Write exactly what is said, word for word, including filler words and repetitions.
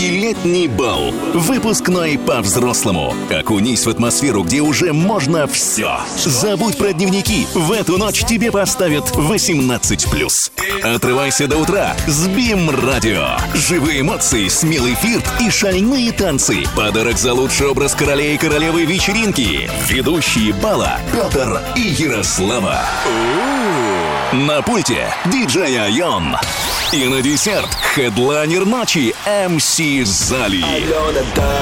Яркий летний бал. Выпускной по-взрослому. Окунись в атмосферу, где уже можно все. Забудь про дневники. В эту ночь тебе поставят восемнадцать плюс. Отрывайся до утра с БИМ-радио. Живые эмоции, смелый флирт и шальные танцы. Подарок за лучший образ короля и королевы вечеринки. Ведущие бала Петр и Ярослава. На пульте диджей Айон. И на десерт хедлайнер ночи эм си Зали.